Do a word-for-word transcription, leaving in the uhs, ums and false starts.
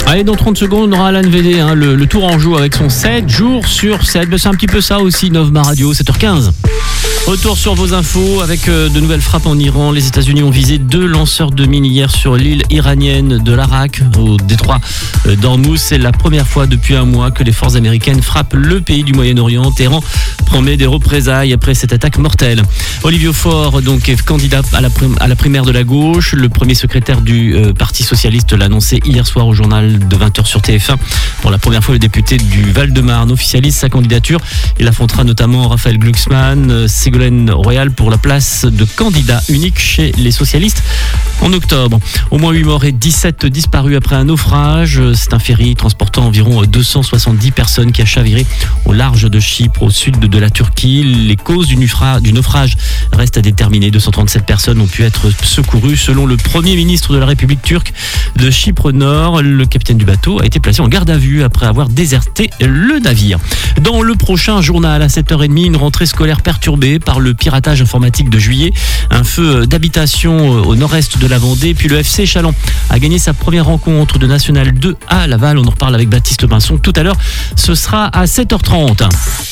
Allez, dans trente secondes, on aura Alan V D, hein, le, le Tourangeau avec son sept jours sur sept. Ben, c'est un petit peu ça aussi, Novma Radio, sept heures quinze. Retour sur vos infos avec euh, de nouvelles frappes en Iran. Les États-Unis ont visé deux lanceurs de mines hier sur l'île iranienne de l'Arak, au détroit euh, d'Ormuz. C'est la première fois depuis un mois que les forces américaines frappent le pays du Moyen-Orient. Téhéran promet des représailles après cette attaque mortelle. Olivier Faure, donc, est candidat à la, prim- à la primaire de la gauche. Le premier secrétaire du euh, Parti socialiste l'a annoncé hier soir au journal de vingt heures sur T F un. Pour la première fois, le député du Val-de-Marne officialise sa candidature. Il affrontera notamment Raphaël Glucksmann, euh, Ségolène Royal pour la place de candidat unique chez les socialistes en octobre. Au moins huit morts et dix-sept disparus après un naufrage. C'est un ferry transportant environ deux cent soixante-dix personnes qui a chaviré au large de Chypre, au sud de la Turquie. Les causes du naufrage restent à déterminer. deux cent trente-sept personnes ont pu être secourues selon le Premier ministre de la République turque de Chypre Nord. Le capitaine du bateau a été placé en garde à vue après avoir déserté le navire. Dans le prochain journal à sept heures trente, une rentrée scolaire perturbée par le piratage informatique de juillet, un feu d'habitation au nord-est de la Vendée, puis le F C Châlons a gagné sa première rencontre de National deux à Laval. On en reparle avec Baptiste Pinson tout à l'heure. Ce sera à sept heures trente.